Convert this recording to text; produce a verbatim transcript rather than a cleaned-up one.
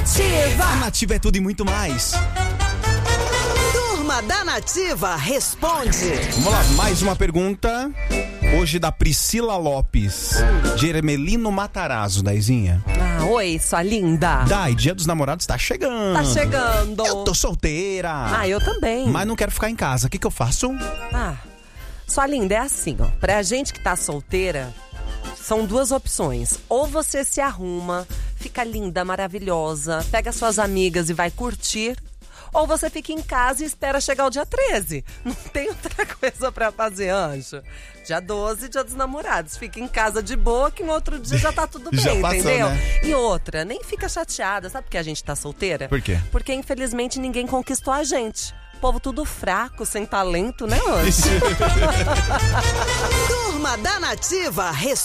Nativa. A Nativa é tudo e muito mais. Turma da Nativa responde. Vamos lá, mais uma pergunta. Hoje da Priscila Lopes, de Ermelino Matarazzo, Daizinha. Ah, oi, sua linda. Dai, Dia dos Namorados tá chegando. Tá chegando. Eu tô solteira. Ah, eu também. Mas não quero ficar em casa. O que que eu faço? Ah, sua linda, é assim, ó. Pra gente que tá solteira, são duas opções. Ou você se arruma, fica linda, maravilhosa, pega suas amigas e vai curtir. Ou você fica em casa e espera chegar o dia treze. Não tem outra coisa pra fazer, anjo. Dia doze, Dia dos Namorados. Fica em casa de boa, que no outro dia já tá tudo bem, Já passou, entendeu? né? E outra, nem fica chateada. Sabe por que a gente tá solteira? Por quê? Porque, infelizmente, ninguém conquistou a gente. O povo tudo fraco, sem talento, né, anjo? Turma da Nativa responde.